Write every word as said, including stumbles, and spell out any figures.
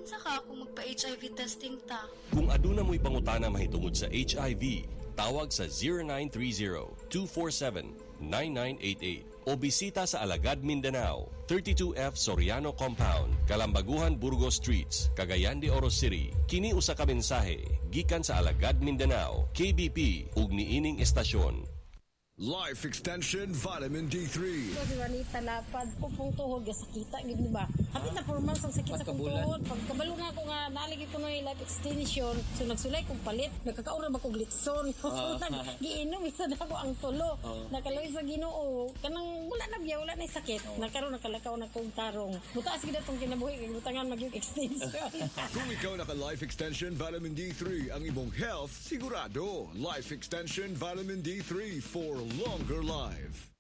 Saka ako magpa-H I V testing ta. Kung aduna mo'y pangutana mahitungod sa H I V, tawag sa zero nine three zero, two four seven, nine nine eight eight o bisita sa Alagad Mindanao, thirty-two F Soriano Compound, Kalambaguhan, Burgos Streets, Cagayan de Oro City. Kini usa ka mensahe gikan sa Alagad Mindanao, K B P ug niining estasyon. Life Extension Vitamin D three. So, di ba ni talapad, pupong tuhod, gasakita, gini ba? Hapit na four months ang sakit sa kong tuhod. Pagkabalo nga ako nga, nalagi ko na yung life extension. So, nagsulay kong palit. Nagkakaura ba kong glitson? Giinom, isa na ako ang tulo. Nakaloy sa ginoo. Kanang wala na biya, wala na yung sakit. Nagkaroon, nakalakaw na kong tarong. Butaas kita itong kinabuhi, butangan mag-yung extension. Kung ikaw naka Life Extension Vitamin D three, ang imong health sigurado. Life Extension Vitamin D three for longer life.